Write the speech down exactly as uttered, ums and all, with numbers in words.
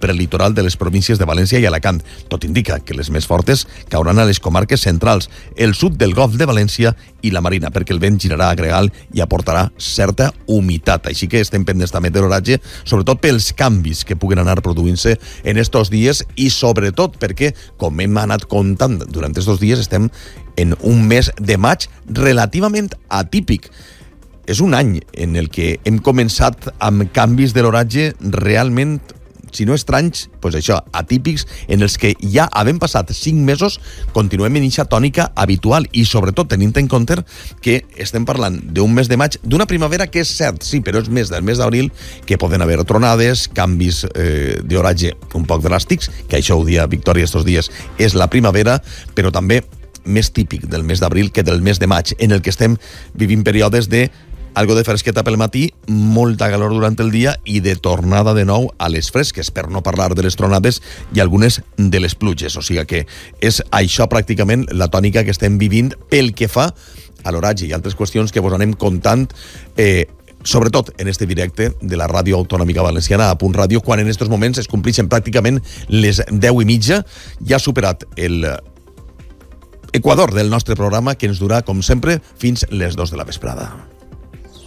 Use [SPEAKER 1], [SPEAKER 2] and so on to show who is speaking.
[SPEAKER 1] prelitoral de les províncies de València i Alacant. Tot indica que les més fortes cauran a les comarques centrals, el sud del Golf de València i la Marina, perquè el vent girarà a gregal i aportarà certa humitat. Així que estem pendents també de l'oratge, sobretot pels canvis que puguen anar produint-se en estos dies i sobretot perquè, com hem anat comptant durant estos dies, estem en un mes de maig relativament atípic. És un any en el que hem començat amb canvis de l'oratge realment, si no estranys, doncs això, atípics, en els que ja havent passat cinc mesos continuem en eixa tònica habitual i sobretot tenint en compte que estem parlant d'un mes de maig, d'una primavera que és cert, sí, però és més del mes d'abril, que poden haver tronades, canvis eh, d'oratge un poc dràstics, que això ho dia Victòria estos dies és la primavera, però també més típic del mes d'abril que del mes de maig, en el que estem vivint períodes de algo de fresqueta pel matí, molta calor durant el dia i de tornada de nou a les fresques, per no parlar de les tronades i algunes de les pluges. O sigui que és això pràcticament la tònica que estem vivint pel que fa a l'oratge i altres qüestions que vos anem contant eh, sobretot en este directe de la Ràdio Autonòmica Valenciana a Punt Ràdio, quan en estos moments es complixen pràcticament les deu i mitja. Ja ha superat el equador del nostre programa, que ens durà, com sempre, fins les dos de la vesprada.